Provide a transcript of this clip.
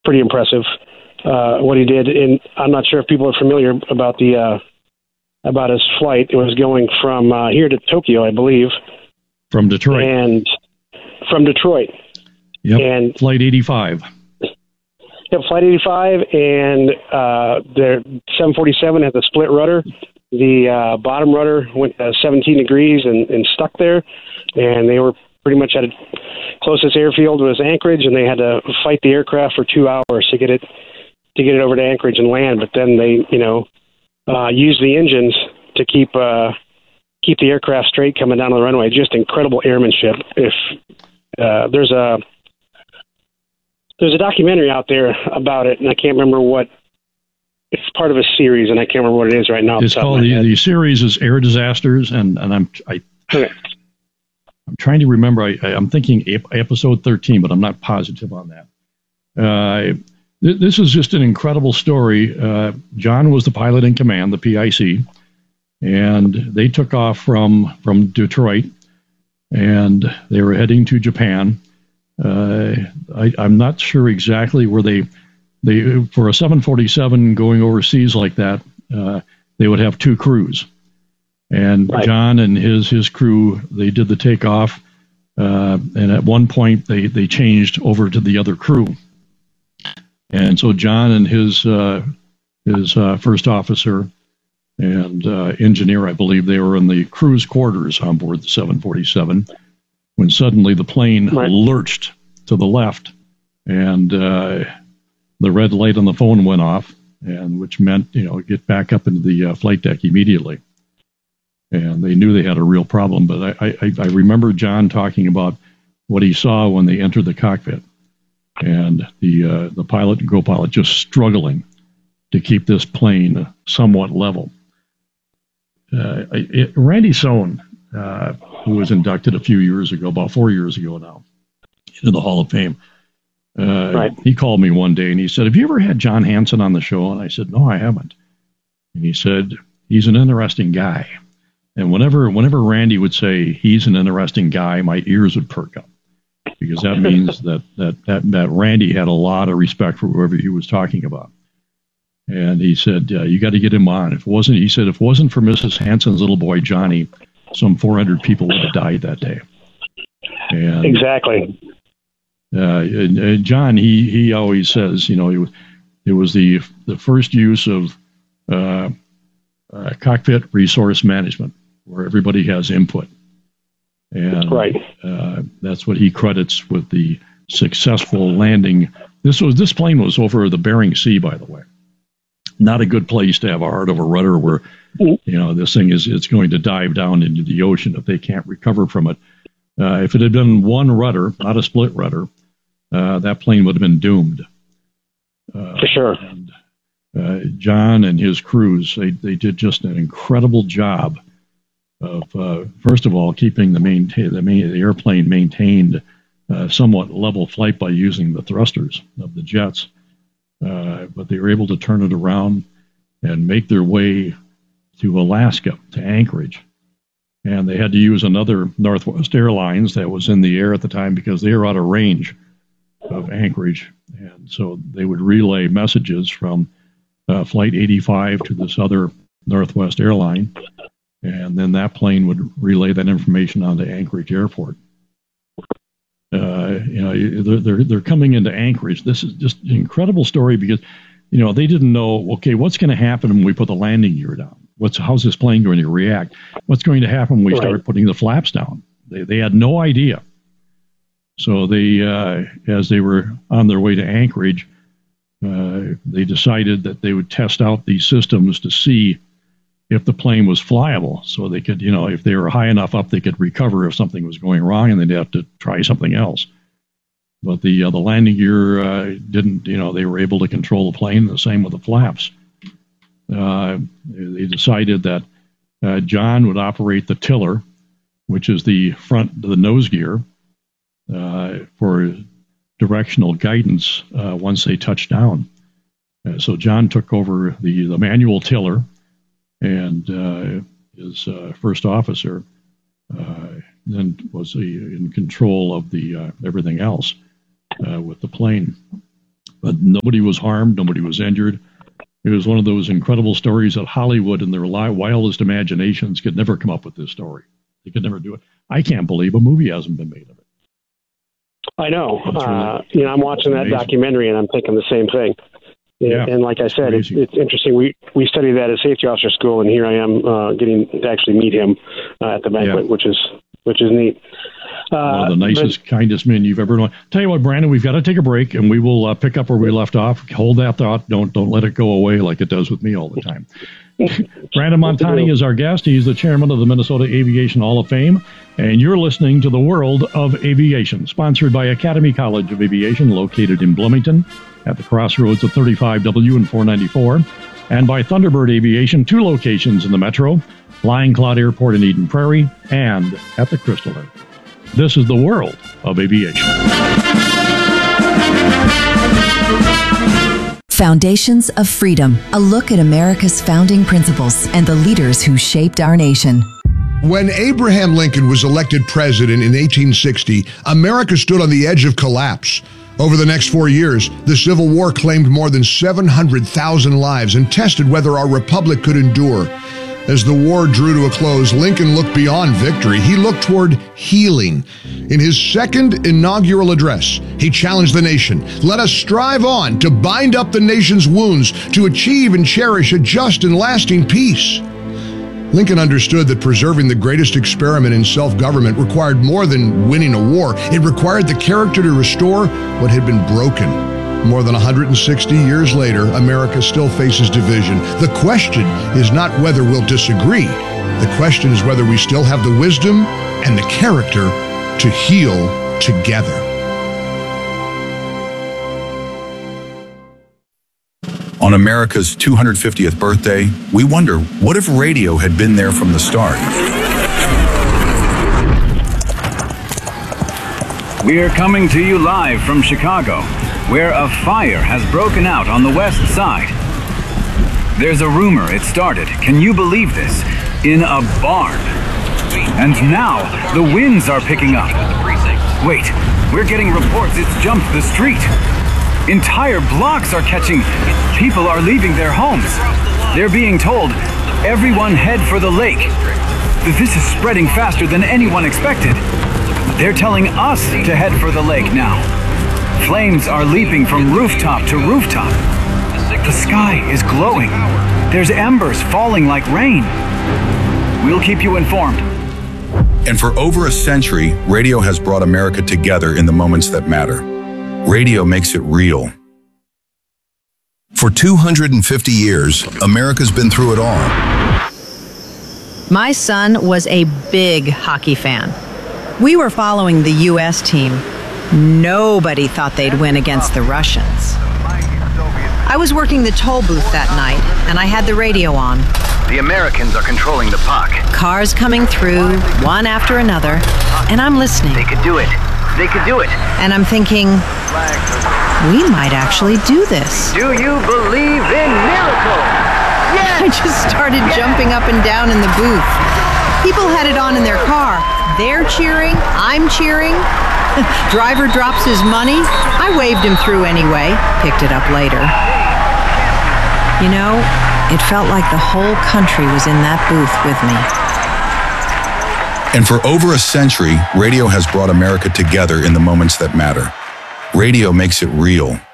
pretty impressive what he did. And I'm not sure if people are familiar about about his flight. It was going from here to Tokyo, I believe. From Detroit. And from Detroit. Yep. And Flight 85. Yep, Flight 85, and their 747 has a split rudder. The bottom rudder went 17 degrees and stuck there, and they were pretty much at closest airfield was Anchorage, and they had to fight the aircraft for 2 hours to get it over to Anchorage and land. But then they, used the engines to keep the aircraft straight coming down the runway. Just incredible airmanship. If there's a documentary out there about it, and I can't remember what. It's part of a series, and I can't remember what it is right now. It's called the series is Air Disasters, and I'm trying to remember. I'm thinking episode 13, but I'm not positive on that. This is just an incredible story. John was the pilot in command, the PIC, and they took off from Detroit, and they were heading to Japan. I'm not sure exactly where they for a 747 going overseas like that, they would have two crews. And right. John and his crew, they did the takeoff, and at one point they changed over to the other crew. And so John and his first officer and engineer, I believe, they were in the crew's quarters on board the 747 when suddenly the plane lurched to the left, and the red light on the phone went off, and which meant, get back up into the flight deck immediately. And they knew they had a real problem. But I remember John talking about what he saw when they entered the cockpit, and the pilot and co-pilot just struggling to keep this plane somewhat level. Randy Sohn, who was inducted a few years ago, about 4 years ago now, into the Hall of Fame, he called me one day and he said, "Have you ever had John Hanson on the show?" And I said, "No, I haven't." And he said, "He's an interesting guy." And whenever Randy would say he's an interesting guy, my ears would perk up, because that means that Randy had a lot of respect for whoever he was talking about. And he said, "You got to get him on. If it wasn't for Mrs. Hanson's little boy Johnny, some 400 people would have died that day." And exactly. And John, he always says, it was the first use of cockpit resource management, where everybody has input. And that's what he credits with the successful landing. This plane was over the Bering Sea, by the way. Not a good place to have a heart over rudder where, this thing it's going to dive down into the ocean if they can't recover from it. If it had been one rudder, not a split rudder, that plane would have been doomed. For sure. And John and his crews, they did just an incredible job of, first of all, keeping the airplane maintained somewhat level flight by using the thrusters of the jets. But they were able to turn it around and make their way to Alaska, to Anchorage. And they had to use another Northwest Airlines that was in the air at the time because they were out of range of Anchorage. And so they would relay messages from Flight 85 to this other Northwest airline. And then that plane would relay that information onto Anchorage Airport. They're coming into Anchorage. This is just an incredible story because, they didn't know, okay, what's going to happen when we put the landing gear down? How's this plane going to react? What's going to happen when we start putting the flaps down? They had no idea. So they, as they were on their way to Anchorage, they decided that they would test out these systems to see if the plane was flyable, so they could, if they were high enough up, they could recover if something was going wrong, and they'd have to try something else. But the landing gear didn't, they were able to control the plane. The same with the flaps. They decided that John would operate the tiller, which is the nose gear, for directional guidance once they touched down. So John took over the manual tiller, and his first officer then was in control of the everything else with the plane. but nobody was harmed, nobody was injured. It was one of those incredible stories that Hollywood in their wildest imaginations could never come up with this story. They could never do it. I can't believe a movie hasn't been made of it. I know. I'm watching that documentary and I'm thinking the same thing. Yeah. And like I said, it's interesting. We studied that at Safety Officer School, and here I am getting to actually meet him at the banquet, which is neat. One of the nicest, kindest men you've ever known. Tell you what, Brandon, we've got to take a break, and we will pick up where we left off. Hold that thought. Don't let it go away like it does with me all the time. Brandon Montani is our guest. He's the chairman of the Minnesota Aviation Hall of Fame, and you're listening to The World of Aviation, sponsored by Academy College of Aviation, located in Bloomington at the crossroads of 35W and 494, and by Thunderbird Aviation, 2 locations in the metro, Flying Cloud Airport in Eden Prairie, and at the Crystal Lake. This is The World of Aviation. Foundations of Freedom, a look at America's founding principles and the leaders who shaped our nation. When Abraham Lincoln was elected president in 1860, America stood on the edge of collapse. Over the next 4 years, the Civil War claimed more than 700,000 lives and tested whether our republic could endure. As the war drew to a close, Lincoln looked beyond victory. He looked toward healing. In his second inaugural address, he challenged the nation. Let us strive on to bind up the nation's wounds, to achieve and cherish a just and lasting peace. Lincoln understood that preserving the greatest experiment in self-government required more than winning a war. It required the character to restore what had been broken. More than 160 years later, America still faces division. The question is not whether we'll disagree. The question is whether we still have the wisdom and the character to heal together. On America's 250th birthday, we wonder, what if radio had been there from the start? We are coming to you live from Chicago, where a fire has broken out on the west side. There's a rumor it started, can you believe this, in a barn. And now, the winds are picking up. Wait, we're getting reports it's jumped the street. Entire blocks are catching. People are leaving their homes. They're being told, everyone head for the lake. This is spreading faster than anyone expected. They're telling us to head for the lake now. Flames are leaping from rooftop to rooftop. The sky is glowing. There's embers falling like rain. We'll keep you informed. And for over a century, radio has brought America together in the moments that matter. Radio makes it real. For 250 years, America's been through it all. My son was a big hockey fan. We were following the U.S. team. Nobody thought they'd win against the Russians. I was working the toll booth that night, and I had the radio on. The Americans are controlling the puck. Cars coming through, one after another, and I'm listening. They could do it. They could do it. And I'm thinking, we might actually do this. Do you believe in miracles? Yes! I just started jumping up and down in the booth. People had it on in their car. They're cheering, I'm cheering. Driver drops his money. I waved him through anyway, picked it up later. You know, it felt like the whole country was in that booth with me. And for over a century, radio has brought America together in the moments that matter. Radio makes it real.